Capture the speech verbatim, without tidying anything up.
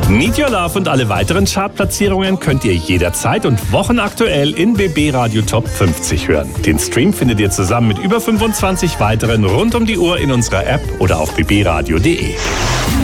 Need Your Love und alle weiteren Chartplatzierungen könnt ihr jederzeit und wochenaktuell in B B Radio Top fünfzig hören. Den Stream findet ihr zusammen mit über fünfundzwanzig weiteren rund um die Uhr in unserer App oder auf b b radio punkt d e.